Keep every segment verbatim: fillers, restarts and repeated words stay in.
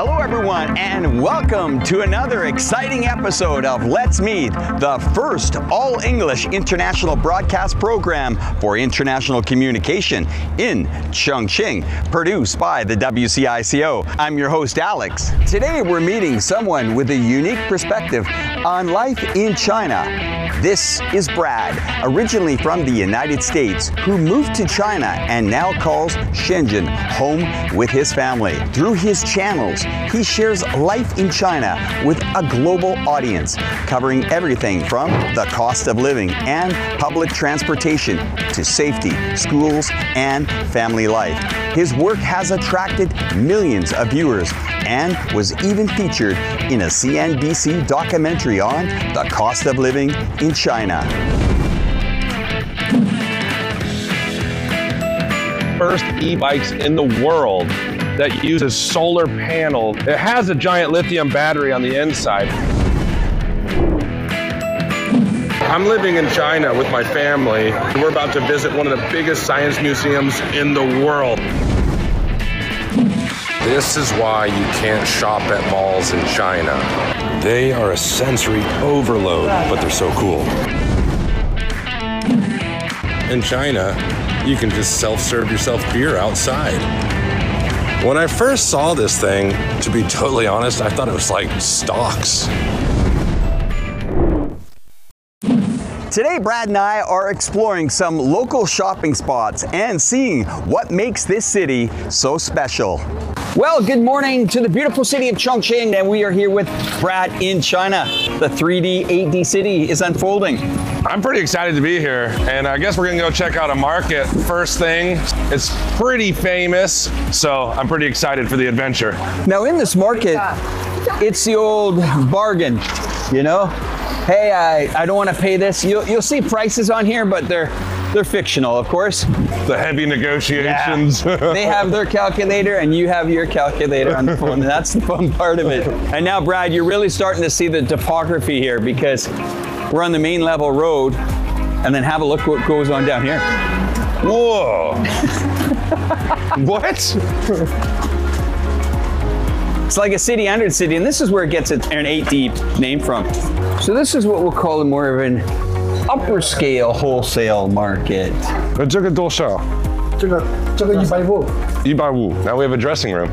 Hello everyone and welcome to another exciting episode of Let's Meet, the first all-English international broadcast program for international communication in Chongqing, produced by the W C I C O. I'm your host Alex. Today we're meeting someone with a unique perspective on life in China. This is Brad, originally from the United States, who moved to China and now calls Shenzhen home with his family. Through his channels, he shares life in China with a global audience, covering everything from the cost of living and public transportation to safety, schools, and family life. His work has attracted millions of viewers and was even featured in a C N B C documentary on the cost of living in China. First e-bikes in the world that uses solar panel. It has a giant lithium battery on the inside. I'm living in China with my family. We're about to visit one of the biggest science museums in the world. This is why you can't shop at malls in China. They are a sensory overload, but they're so cool. In China, you can just self-serve yourself beer outside. When I first saw this thing, to be totally honest, I thought it was like stocks. Today, Brad and I are exploring some local shopping spots and seeing what makes this city so special. Well, good morning to the beautiful city of Chongqing, and we are here with Brad in China. The three D, eight D city is unfolding. I'm pretty excited to be here, and I guess we're gonna go check out a market first thing. It's pretty famous, so I'm pretty excited for the adventure. Now in this market, it's the old bargain, you know? Hey, I, I don't want to pay this. You'll, you'll see prices on here, but they're they're fictional, of course. The heavy negotiations. Yeah. They have their calculator and you have your calculator on the phone. That's the fun part of it. And now, Brad, you're really starting to see the topography here because we're on the main level road, and then have a look what goes on down here. Whoa. What? It's like a city under a city, and this is where it gets an eight D name from. So this is what we'll call more of an upper scale wholesale market. 这个多少？ 这个这个一百五。 一百五. Now we have a dressing room.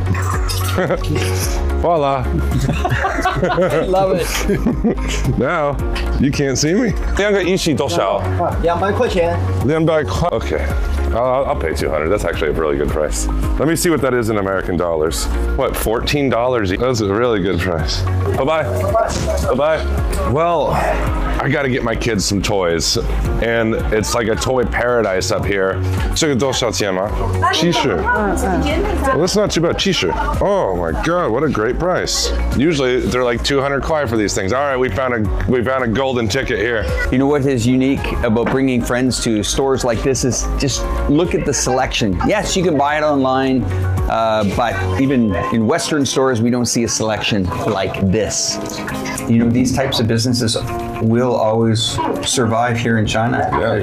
Voila. Love it. Now you can't see me. 两个一起多少？ 两百块钱。 两百块. Okay. I'll, I'll pay two hundred. That's actually a really good price. Let me see what that is in American dollars. What, fourteen dollars? That's a really good price. Bye-bye. Bye-bye. Well, I gotta get my kids some toys. And it's like a toy paradise up here. 这个多少钱吗？七十. Well, that's not too bad. 七十. Oh my God, what a great price. Usually they're like two hundred kuai for these things. All right, we found a we found a golden ticket here. You know what is unique about bringing friends to stores like this is just look at the selection. Yes, you can buy it online, uh, but even in Western stores, we don't see a selection like this. You know, these types of businesses will always survive here in China. Yeah.